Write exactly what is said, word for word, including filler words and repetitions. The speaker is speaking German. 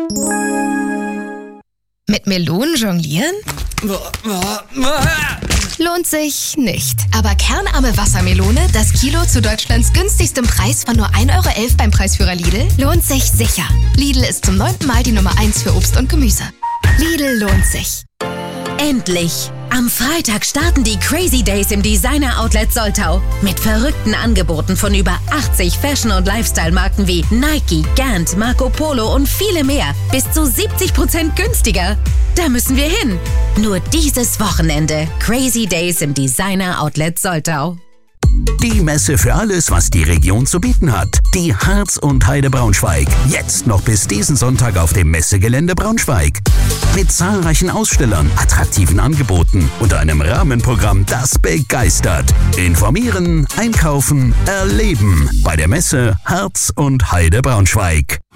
Mit Melonen jonglieren? Lohnt sich nicht. Aber kernarme Wassermelone, das Kilo zu Deutschlands günstigstem Preis von nur ein Euro elf beim Preisführer Lidl, lohnt sich sicher. Lidl ist zum neunten Mal die Nummer eins für Obst und Gemüse. Lidl lohnt sich. Endlich! Am Freitag starten die Crazy Days im Designer Outlet Soltau. Mit verrückten Angeboten von über achtzig Fashion- und Lifestyle-Marken wie Nike, Gant, Marco Polo und viele mehr. Bis zu siebzig Prozent günstiger. Da müssen wir hin. Nur dieses Wochenende. Crazy Days im Designer Outlet Soltau. Die Messe für alles, was die Region zu bieten hat. Die Harz und Heide Braunschweig. Jetzt noch bis diesen Sonntag auf dem Messegelände Braunschweig. Mit zahlreichen Ausstellern, attraktiven Angeboten und einem Rahmenprogramm, das begeistert. Informieren, einkaufen, erleben. Bei der Messe Harz und Heide Braunschweig.